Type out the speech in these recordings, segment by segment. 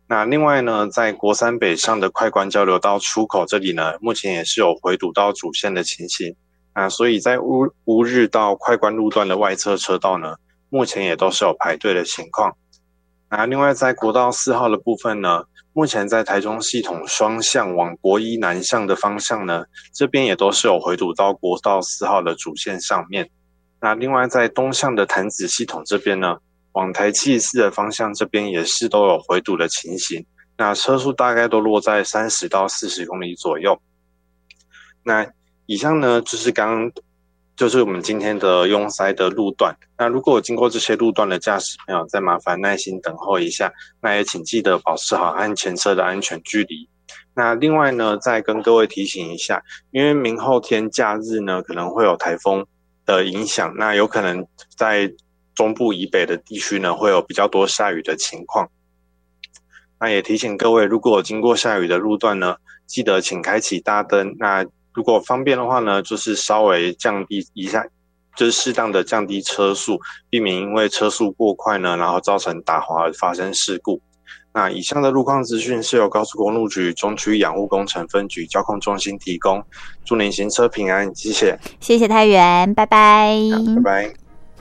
那另外呢，在国三北上的快关交流道出口这里呢，目前也是有回堵到主线的情形。那所以在乌日到快关路段的外侧车道呢，目前也都是有排队的情况。那另外在国道4号的部分呢，目前在台中系统双向往国一南向的方向呢，这边也都是有回堵到国道4号的主线上面。那另外在东向的潭子系统这边呢，往台74的方向这边也是都有回堵的情形。那车速大概都落在30到40公里左右。那以上呢就是我们今天的拥塞的路段。那如果有经过这些路段的驾驶朋友，再麻烦耐心等候一下。那也请记得保持好和前车的安全距离。那另外呢，再跟各位提醒一下，因为明后天假日呢可能会有台风的影响，那有可能在中部以北的地区呢会有比较多下雨的情况。那也提醒各位，如果有经过下雨的路段呢，记得请开启大灯。那如果方便的话呢，就是稍微降低一下，就是适当的降低车速，避免因为车速过快呢，然后造成打滑而发生事故。那以上的路况资讯是由高速公路局中区养护工程分局交控中心提供。祝您行车平安，谢谢。 谢谢太原，拜拜。 拜拜。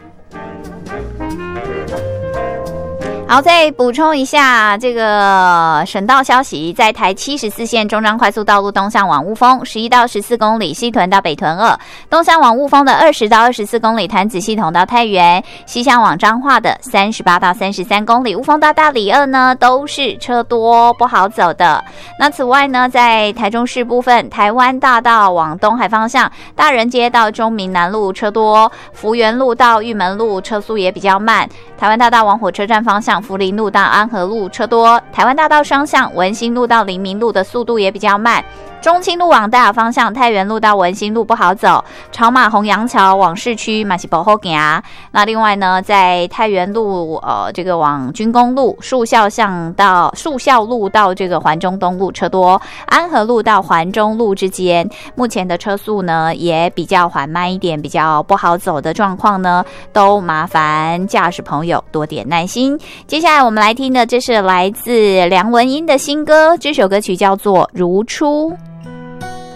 好，再补充一下这个省道消息，在台74线中彰快速道路东向往雾峰11到14公里，西屯到北屯2，东向往雾峰的20到24公里，潭子系统到太原，西向往彰化的38到33公里，雾峰到大里2呢都是车多不好走的。那此外呢，在台中市部分，台湾大道往东海方向，大人街到中民南路车多，福元路到玉门路车速也比较慢，台湾大道往火车站方向，福林路到安和路车多，台湾大道双向文心路到黎明路的速度也比较慢，中清路往大雅方向，太原路到文心路不好走，朝马虹洋桥往市区嘛是不好行。那另外呢，在太原路这个往军工路树校路到这个环中东路车多，安和路到环中路之间，目前的车速呢也比较缓慢一点，比较不好走的状况呢，都麻烦驾驶朋友多点耐心。接下来我们来听的，这是来自梁文音的新歌，这首歌曲叫做《如初》。